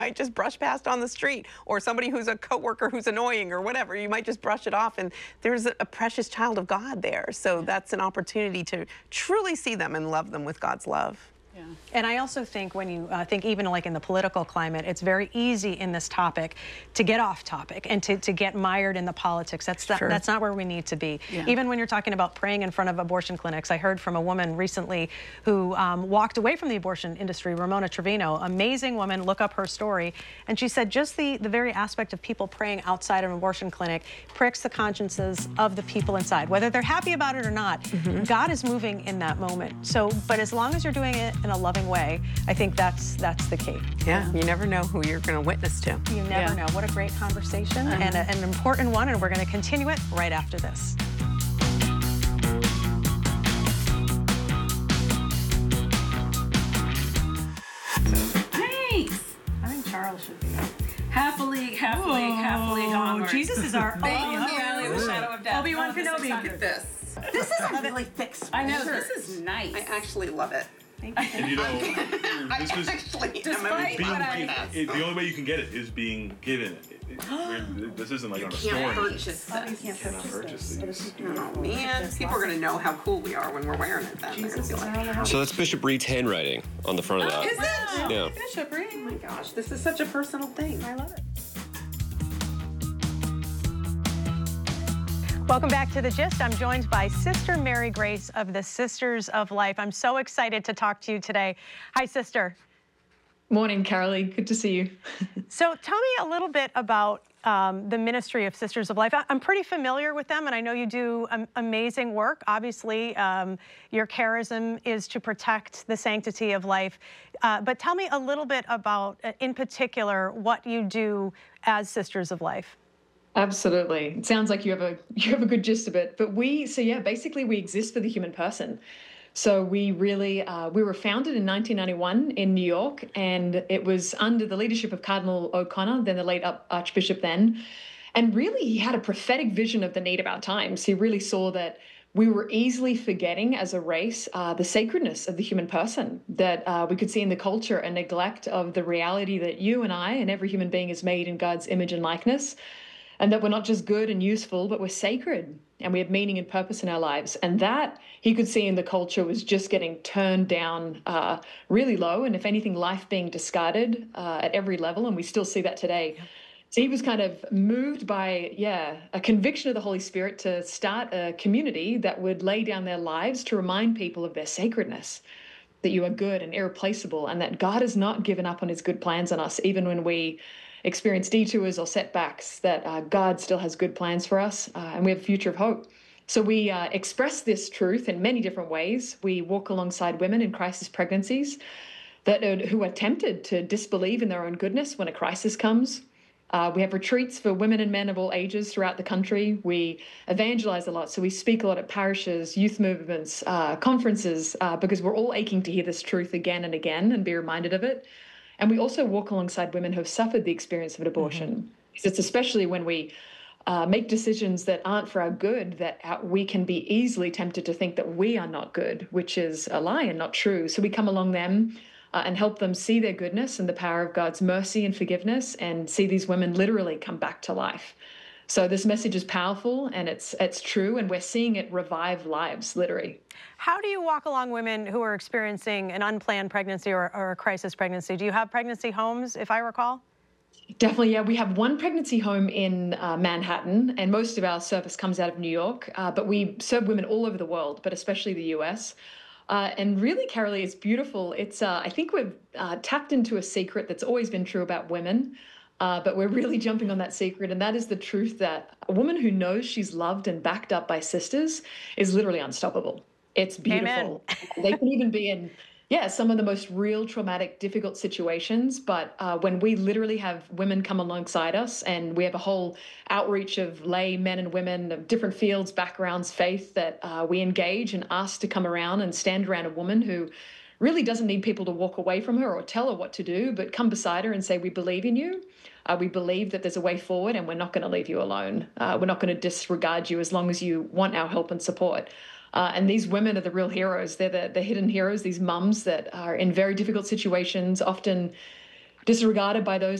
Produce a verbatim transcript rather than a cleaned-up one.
might just brush past on the street, or somebody who's a coworker who's annoying or whatever. You might just brush it off, and there's a, a precious child of God there. So that's an opportunity to truly see them and love them with God's love. Yeah. And I also think when you uh, think even like in the political climate, it's very easy in this topic to get off topic and to, to get mired in the politics. That's not, Sure. that's not where we need to be. Yeah. Even when you're talking about praying in front of abortion clinics, I heard from a woman recently who um, walked away from the abortion industry, Ramona Trevino, amazing woman, look up her story. And she said just the, the very aspect of people praying outside of an abortion clinic pricks the consciences of the people inside. Whether they're happy about it or not, mm-hmm. God is moving in that moment. So, but as long as you're doing it in a loving way, I think that's that's the key. Yeah, you never know who you're going to witness to. You never yeah. know. What a great conversation, uh-huh. and a, an important one, and we're going to continue it right after this. Thanks. I think Charles should be half a league, half a league, half a league onward. Jesus is our Thank you, Valley of the Shadow of Death. Obi-Wan Kenobi. Look at this. This is a really thick sweatshirt. I know, this is nice. I actually love it. And you know, this was, actually, despite being, what I it, the only way you can get it is being given it. it, it this isn't like you on a can't store. Purchase Oh, this. you can't purchase this. Oh man, people are going to know how cool we are when we're wearing it then. Jesus They're gonna be like, So that's Bishop Reed's handwriting on the front of that. is it? Yeah. Bishop Reed. Oh my gosh, this is such a personal thing. I love it. Welcome back to The Gist. I'm joined by Sister Mary Grace of the Sisters of Life. I'm so excited to talk to you today. Hi, Sister. Morning, Carolee. Good to see you. So tell me a little bit about um, the ministry of Sisters of Life. I I'm pretty familiar with them, and I know you do um, amazing work. Obviously, um, your charism is to protect the sanctity of life. Uh, but tell me a little bit about, uh, in particular, what you do as Sisters of Life. Absolutely. It sounds like you have a you have a good gist of it. But we, so yeah, basically we exist for the human person. So we really, uh, we were founded in nineteen ninety-one in New York, and it was under the leadership of Cardinal O'Connor, then the late Archbishop then. And really, he had a prophetic vision of the need of our times. He really saw that we were easily forgetting as a race uh, the sacredness of the human person, that uh, we could see in the culture a neglect of the reality that you and I and every human being is made in God's image and likeness. And that we're not just good and useful, but we're sacred and we have meaning and purpose in our lives. And that he could see in the culture was just getting turned down uh, really low. And if anything, life being discarded uh, at every level. And we still see that today. So he was kind of moved by, yeah, a conviction of the Holy Spirit to start a community that would lay down their lives to remind people of their sacredness, that you are good and irreplaceable, and that God has not given up on his good plans on us, even when we experience detours or setbacks, that uh, God still has good plans for us, uh, and we have a future of hope. So we uh, express this truth in many different ways. We walk alongside women in crisis pregnancies that are, who are tempted to disbelieve in their own goodness when a crisis comes. Uh, we have retreats for women and men of all ages throughout the country. We evangelize a lot, so we speak a lot at parishes, youth movements, uh, conferences, uh, because we're all aching to hear this truth again and again and be reminded of it. And we also walk alongside women who have suffered the experience of an abortion. Mm-hmm. Because it's especially when we uh, make decisions that aren't for our good that our, we can be easily tempted to think that we are not good, which is a lie and not true. So we come along them uh, and help them see their goodness and the power of God's mercy and forgiveness, and see these women literally come back to life. So this message is powerful, and it's it's true, and we're seeing it revive lives, literally. How do you walk along women who are experiencing an unplanned pregnancy or, or a crisis pregnancy? Do you have pregnancy homes, if I recall? Definitely, yeah. We have one pregnancy home in uh, Manhattan, and most of our service comes out of New York, uh, but we serve women all over the world, but especially the U S. Uh, and really, Carolee, it's beautiful. It's uh, I think we've uh, tapped into a secret that's always been true about women. Uh, but we're really jumping on that secret, and that is the truth that a woman who knows she's loved and backed up by sisters is literally unstoppable. It's beautiful. They can even be in, yeah, some of the most real traumatic, difficult situations. But uh, when we literally have women come alongside us, and we have a whole outreach of lay men and women of different fields, backgrounds, faith, that uh, we engage and ask to come around and stand around a woman who really doesn't need people to walk away from her or tell her what to do, but come beside her and say, we believe in you. Uh, we believe that there's a way forward, and we're not going to leave you alone. Uh, we're not going to disregard you as long as you want our help and support. Uh, and these women are the real heroes. They're the, the hidden heroes, these mums that are in very difficult situations, often disregarded by those